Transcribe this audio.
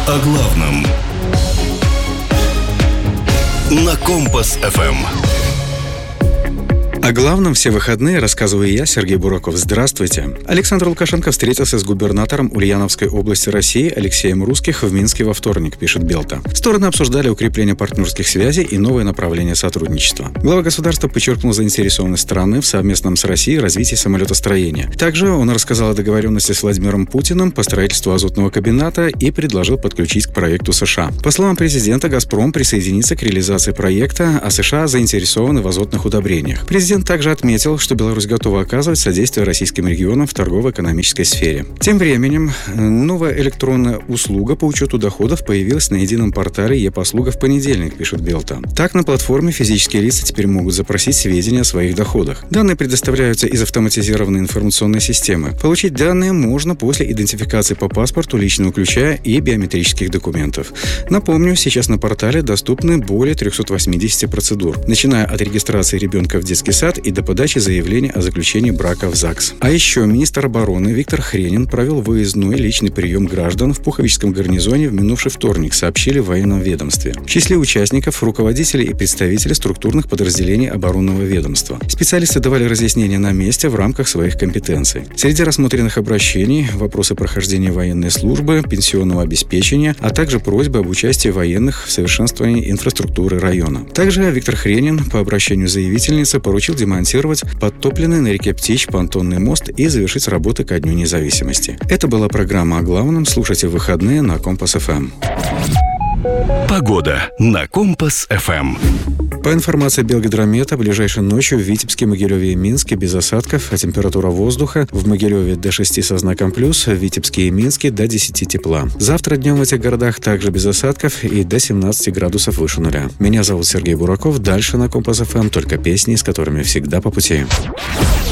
О главном на Компас-ФМ. О главном все выходные рассказываю я, Сергей Бураков. Здравствуйте. Александр Лукашенко встретился с губернатором Ульяновской области России Алексеем Русских в Минске во вторник, пишет Белта. Стороны обсуждали укрепление партнерских связей и новое направление сотрудничества. Глава государства подчеркнул заинтересованность страны в совместном с Россией развитии самолетостроения. Также он рассказал о договоренности с Владимиром Путиным по строительству азотного комбината и предложил подключить к проекту США. По словам президента, «Газпром» присоединится к реализации проекта, а США заинтересованы в азотных удобрениях. Президент также отметил, что Беларусь готова оказывать содействие российским регионам в торгово-экономической сфере. Тем временем, новая электронная услуга по учету доходов появилась на едином портале «Е-послуга» в понедельник, пишет Белта. Так, на платформе физические лица теперь могут запросить сведения о своих доходах. Данные предоставляются из автоматизированной информационной системы. Получить данные можно после идентификации по паспорту, личного ключа и биометрических документов. Напомню, сейчас на портале доступны более 380 процедур, начиная от регистрации ребенка в детский сад и до подачи заявления о заключении брака в ЗАГС. А еще министр обороны Виктор Хренин провел выездной личный прием граждан в Пуховическом гарнизоне в минувший вторник, сообщили в военном ведомстве. В числе участников руководители и представители структурных подразделений оборонного ведомства. Специалисты давали разъяснения на месте в рамках своих компетенций. Среди рассмотренных обращений вопросы прохождения военной службы, пенсионного обеспечения, а также просьбы об участии военных в совершенствовании инфраструктуры района. Также Виктор Хренин по обращению заявительницы поручил демонтировать подтопленный на реке Птич понтонный мост и завершить работы ко Дню независимости. Это была программа о главном. Слушайте в выходные на Компас-ФМ. Погода на Компас-ФМ. По информации Белгидромета, ближайшей ночью в Витебске, Могилеве и Минске без осадков, а температура воздуха в Могилеве до 6 со знаком плюс, в Витебске и Минске до 10 тепла. Завтра днем в этих городах также без осадков и до 17 градусов выше нуля. Меня зовут Сергей Бураков. Дальше на Компас-ФМ только песни, с которыми всегда по пути.